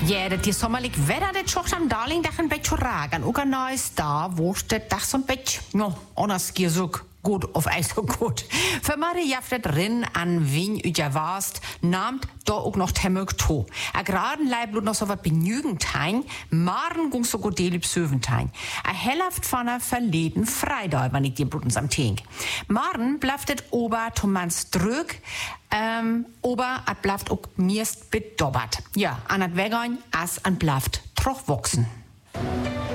Ja, das ist sommerlich Wetter, das schaut am Darling doch ein bisschen ragen. Auch ein neues da, wo steht doch so ein bisschen, no, anders geht so gut auf Eis so gut. Für Marie jaftet rin an Wien üja warst, nahmt da auch noch Temmök to. A graden Leiblut noch so wat benügentein, Maren gung so gut delib Söventein. A Hälft von a verleden Freitag, wenn ich dir blutens am Tink. Maren blaftet ober Tomans drück, ober at blaft auch mirst bedobbert. Ja, an at Wegon as an blaft troch wachsen.